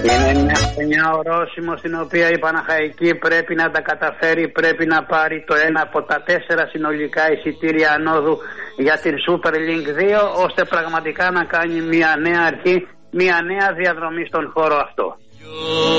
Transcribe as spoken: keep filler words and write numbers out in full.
Είναι μια χρονιά ορόσημο στην οποία η Παναχαϊκή πρέπει να τα καταφέρει, πρέπει να πάρει το ένα από τα τέσσερα συνολικά εισιτήρια ανόδου για την Super League δύο, ώστε πραγματικά να κάνει μια νέα αρχή, μια νέα διαδρομή στον χώρο αυτό.